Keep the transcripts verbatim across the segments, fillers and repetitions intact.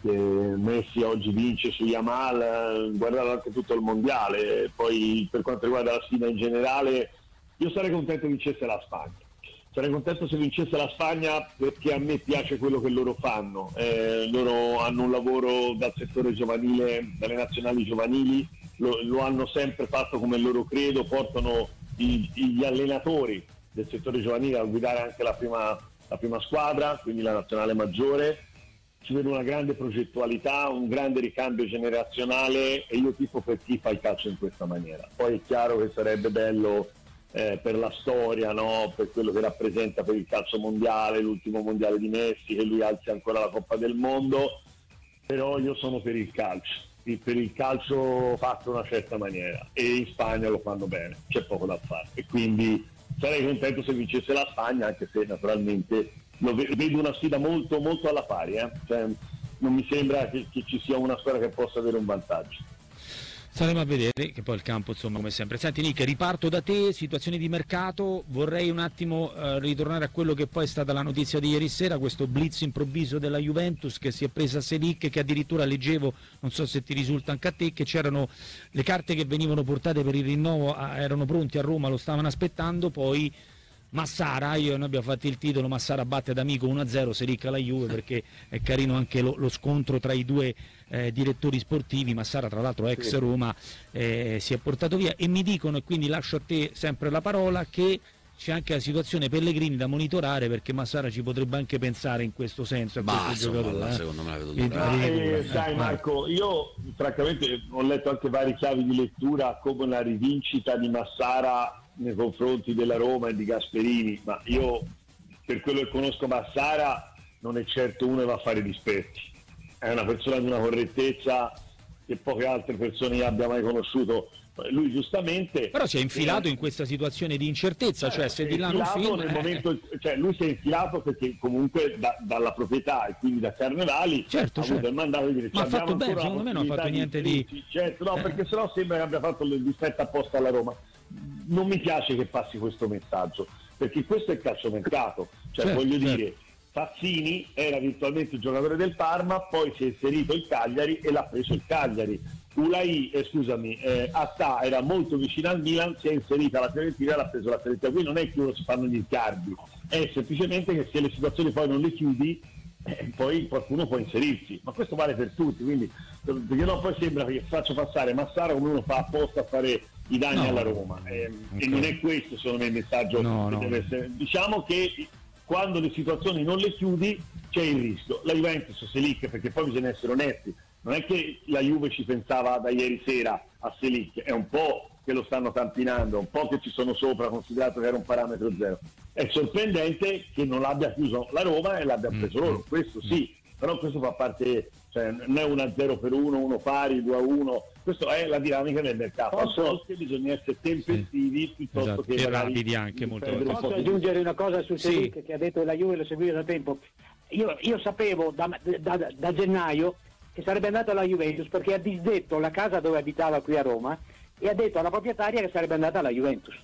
che Messi oggi vince su Yamal, guardate anche tutto il mondiale. Poi per quanto riguarda la sfida in generale, io sarei contento che vincesse la Spagna. Sarei contento se vincesse la Spagna, perché a me piace quello che loro fanno. Eh, loro hanno un lavoro dal settore giovanile, dalle nazionali giovanili, lo, lo hanno sempre fatto come loro credo, portano i, gli allenatori del settore giovanile a guidare anche la prima, la prima squadra, quindi la nazionale maggiore. Ci vedo una grande progettualità, un grande ricambio generazionale, e io tifo per chi fa il calcio in questa maniera. Poi è chiaro che sarebbe bello Eh, per la storia, no? Per quello che rappresenta per il calcio mondiale, l'ultimo mondiale di Messi, che lui alzi ancora la Coppa del Mondo, però io sono per il calcio, per il calcio fatto in una certa maniera, e in Spagna lo fanno bene, c'è poco da fare, e quindi sarei contento se vincesse la Spagna, anche se naturalmente lo vedo una sfida molto molto alla pari, eh? Cioè, non mi sembra che, che ci sia una squadra che possa avere un vantaggio. Staremo a vedere, che poi il campo, insomma, come sempre. Senti Nick, riparto da te, situazione di mercato, vorrei un attimo eh, ritornare a quello che poi è stata la notizia di ieri sera, questo blitz improvviso della Juventus che si è presa Selic, che addirittura leggevo, non so se ti risulta anche a te, che c'erano le carte che venivano portate per il rinnovo, a, erano pronti a Roma, lo stavano aspettando, poi Massara, io noi abbiamo fatto il titolo, Massara batte d'amico uno a zero Selic alla Juve, perché è carino anche lo, lo scontro tra i due eh, direttori sportivi. Massara tra l'altro ex sì. Roma, eh, si è portato via, e mi dicono, e quindi lascio a te sempre la parola, che c'è anche la situazione Pellegrini da monitorare, perché Massara ci potrebbe anche pensare in questo senso a bah, questo insomma, giocatore, eh. secondo me la vedo ah, eh, sai Marco, io francamente ho letto anche vari chiavi di lettura come la rivincita di Massara nei confronti della Roma e di Gasperini, ma io per quello che conosco Massara non è certo uno che va a fare dispetti, è una persona di una correttezza che poche altre persone abbia mai conosciuto. Lui giustamente però si è infilato eh, in questa situazione di incertezza, cioè se di là non firma, nel eh. momento, cioè lui si è infilato perché comunque da, dalla proprietà e quindi da Carnevali certo, ha certo. avuto il mandato di dire ma ha fatto bene, secondo me non ha fatto niente di, di... certo, no, eh. perché sennò sembra che abbia fatto il difetto apposta alla Roma. Non mi piace che passi questo messaggio, perché questo è il calciomercato, cioè certo, voglio certo. dire, Fazzini era virtualmente il giocatore del Parma, poi si è inserito il Cagliari e l'ha preso il Cagliari. Ulai, eh, scusami, eh, Attà era molto vicino al Milan, si è inserita la Fiorentina e l'ha preso la Fiorentina. Qui non è che uno si fanno gli sgarbi, è semplicemente che se le situazioni poi non le chiudi, eh, poi qualcuno può inserirsi, ma questo vale per tutti, quindi perché no, poi sembra che faccio passare Massara come uno fa apposta a fare i danni no, alla Roma, eh, okay. E non è questo secondo me il messaggio, no, che no. deve essere. Diciamo che quando le situazioni non le chiudi c'è il rischio. La Juventus, Selic, perché poi bisogna essere onesti, non è che la Juve ci pensava da ieri sera a Selic, è un po' che lo stanno tampinando, un po' che ci sono sopra, considerato che era un parametro zero. È sorprendente che non l'abbia chiuso la Roma e l'abbia preso mm-hmm. loro, questo sì, però questo fa parte, cioè non è uno a zero per uno, uno pari, due a uno, questo è la dinamica del mercato. A volte bisogna essere tempestivi sì. piuttosto esatto. che e rapidi anche molto. Posso aggiungere una cosa su Selic sì. che ha detto la Juve, lo seguiva da tempo. Io, io sapevo da, da, da gennaio che sarebbe andato alla Juventus, perché ha disdetto la casa dove abitava qui a Roma e ha detto alla proprietaria che sarebbe andata alla Juventus.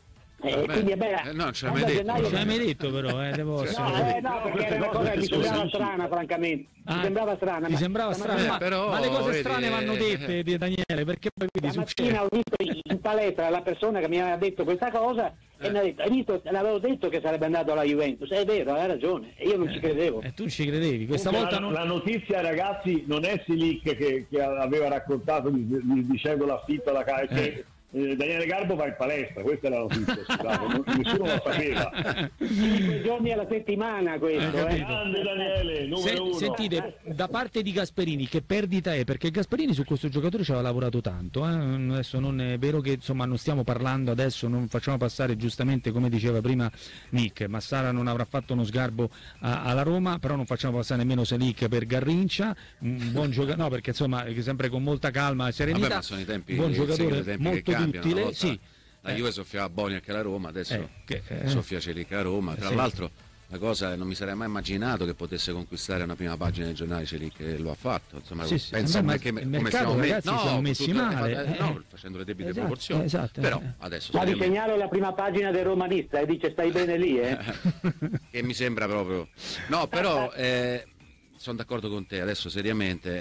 Eh, quindi è bella, eh, no, ce l'hai mai detto, non ce l'hai mai detto però, eh, devo no, eh, no, perché era una cosa che mi sembrava strana, francamente. Ah, mi sembrava strana. mi sembrava strana, ma, però, ma le cose vedi, strane vanno dette di Daniele, perché poi la mattina ho visto in palestra la persona che mi aveva detto questa cosa eh. e mi ha detto, hai visto, l'avevo detto che sarebbe andato alla Juventus, è vero, hai ragione, e io non eh, ci credevo. E tu ci credevi, questa la, volta non... La notizia ragazzi non è Selic che, che aveva raccontato dicendo l'affitto alla casa, eh. Eh, Daniele Garbo va in palestra, questa è la notizia, scusate, nessuno lo sapeva. Cinque giorni alla settimana questo, eh. Grande Daniele, numero Se, uno. Sentite, da parte di Gasperini che perdita è, perché Gasperini su questo giocatore ci aveva lavorato tanto, eh? Adesso non è vero che insomma non stiamo parlando adesso, non facciamo passare giustamente come diceva prima Nick, Massara non avrà fatto uno sgarbo a, alla Roma, però non facciamo passare nemmeno Selic per Garrincia, un buon giocatore, no perché insomma sempre con molta calma e serenità. Vabbè, ma sono i tempi, buon giocatore, tempi molto che utile, sì. La Juve soffiava Boni anche la Roma, adesso eh, che, eh, soffia Selic a Roma. Tra sì. l'altro la cosa non mi sarei mai immaginato che potesse conquistare una prima pagina dei giornali Selic, che lo ha fatto. Insomma, sì, penso sì, che il come mercato, stiamo ragazzi, no, siamo messi tutto, male, eh, no, eh. facendo le debite esatto, proporzioni. esatto, però eh. adesso ma vi segnalo la prima pagina del Romanista e dice stai bene lì, eh? che mi sembra proprio no, però eh, sono d'accordo con te, adesso seriamente